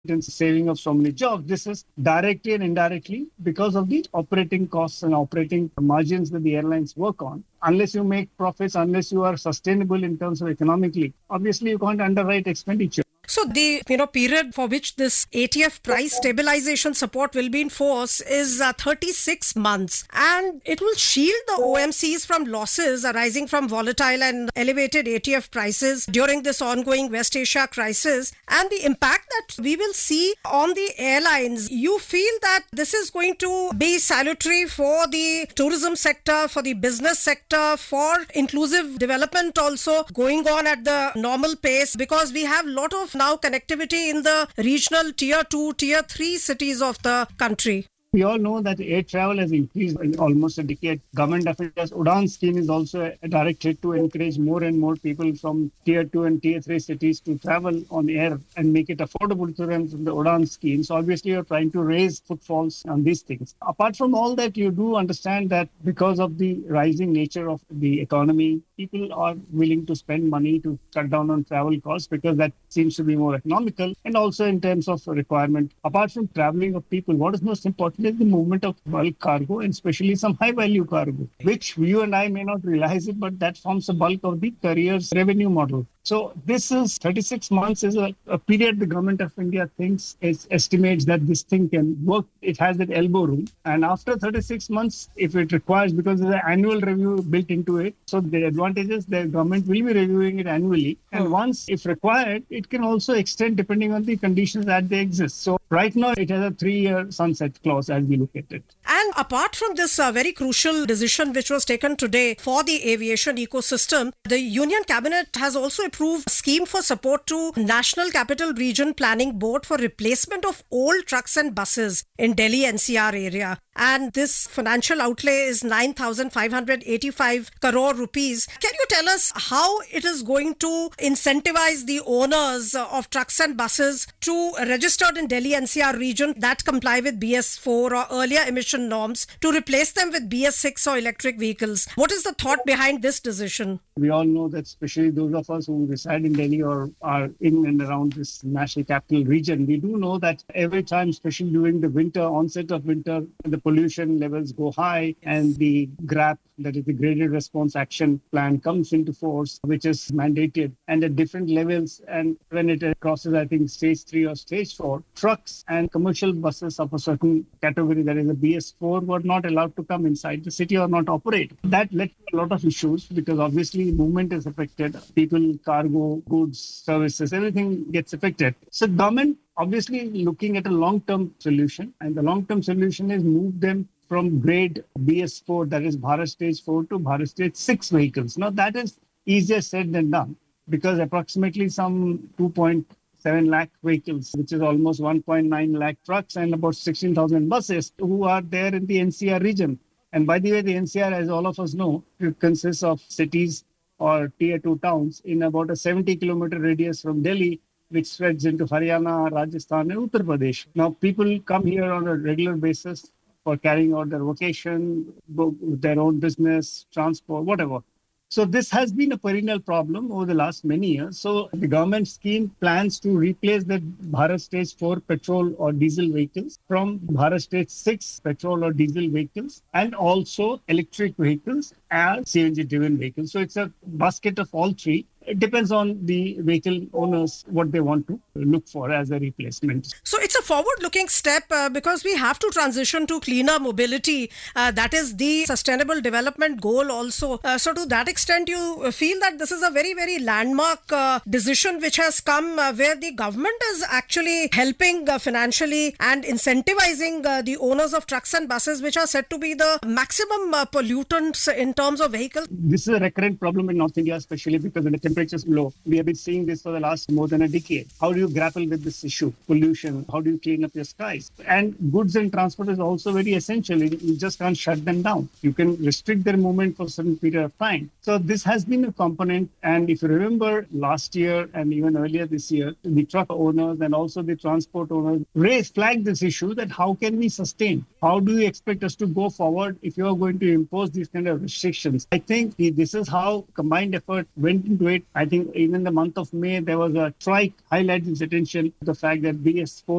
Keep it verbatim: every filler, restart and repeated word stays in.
and saving of so many jobs. This is directly and indirectly because of the operating costs and operating margins that the airlines work on. Unless you make profits, unless you are sustainable in terms of economically, obviously you can't underwrite expenditure. So the you know period for which this A T F price stabilization support will be in force is uh, thirty-six months, and it will shield the O M Cs from losses arising from volatile and elevated A T F prices during this ongoing West Asia crisis, and the impact that we will see on the airlines. You feel that this is going to be salutary for the tourism sector, for the business sector, for inclusive development also going on at the normal pace, because we have a lot of now connectivity in the regional tier two, tier three cities of the country. We all know that air travel has increased in almost a decade. Government of India's Udaan scheme is also directed to encourage more and more people from tier two and tier three cities to travel on air and make it affordable to them from the Udaan scheme. So obviously you're trying to raise footfalls on these things. Apart from all that, you do understand that because of the rising nature of the economy, people are willing to spend money to cut down on travel costs because that seems to be more economical, and also in terms of requirement. Apart from traveling of people, what is most important is the movement of bulk cargo, and especially some high value cargo, which you and I may not realize it, but that forms the bulk of the carrier's revenue model. So this is thirty-six months is a, a period the government of India thinks is estimates that this thing can work. It has that elbow room. And after thirty-six months, if it requires, because there's an annual review built into it, so the advantages, the government will be reviewing it annually. And Hmm. once, if required, it can also extend depending on the conditions that they exist. So right now, it has a three-year sunset clause as we look at it. And apart from this uh, very crucial decision which was taken today for the aviation ecosystem, the Union Cabinet has also approved a scheme for support to National Capital Region Planning Board for replacement of old trucks and buses in Delhi N C R area. And this financial outlay is nine thousand five hundred eighty-five crore rupees. Can you tell us how it is going to incentivize the owners of trucks and buses to registered in Delhi N C R region that comply with B S four or earlier emission norms to replace them with B S six or electric vehicles? What is the thought behind this decision? We all know that especially those of us who reside in Delhi or are in and around this national capital region, we do know that every time, especially during the winter, onset of winter, the pollution levels go high and the GRAP, that is the Graded Response Action Plan, comes into force, which is mandated and at different levels. And when it crosses, I think, stage three or stage four, trucks and commercial buses of a certain category, that is a B S four, were not allowed to come inside the city or not operate. That led to a lot of issues because obviously movement is affected. People, cargo, goods, services, everything gets affected. So government obviously looking at a long-term solution, and the long-term solution is move them from grade B S four, that is Bharat Stage four, to Bharat Stage six vehicles. Now that is easier said than done because approximately some two point seven lakh vehicles, which is almost one point nine lakh trucks and about sixteen thousand buses who are there in the N C R region. And by the way, the N C R, as all of us know, it consists of cities or tier two towns in about a seventy kilometer radius from Delhi, which spreads into Haryana, Rajasthan, and Uttar Pradesh. Now, people come here on a regular basis for carrying out their vocation, their own business, transport, whatever. So this has been a perennial problem over the last many years. So the government scheme plans to replace the Bharat Stage four petrol or diesel vehicles from Bharat Stage six petrol or diesel vehicles, and also electric vehicles and C N G-driven vehicles. So it's a basket of all three. It depends on the vehicle owners, what they want to look for as a replacement. So it's a forward-looking step uh, because we have to transition to cleaner mobility. Uh, that is the sustainable development goal also. Uh, so to that extent, you feel that this is a very, very landmark uh, decision which has come uh, where the government is actually helping uh, financially and incentivizing uh, the owners of trucks and buses, which are said to be the maximum uh, pollutants in terms of vehicles. This is a recurrent problem in North India, especially because when the temperatures low. We have been seeing this for the last more than a decade. How do you grapple with this issue? Pollution. How do you clean up your skies? And goods and transport is also very essential. You just can't shut them down. You can restrict their movement for a certain period of time. So this has been a component. And if you remember last year and even earlier this year, the truck owners and also the transport owners raised, flagged this issue that how can we sustain? How do you expect us to go forward if you are going to impose these kind of restrictions? I think this is how combined effort went into it. I think even the month of May, there was a strike highlighting its attention to the fact that B S four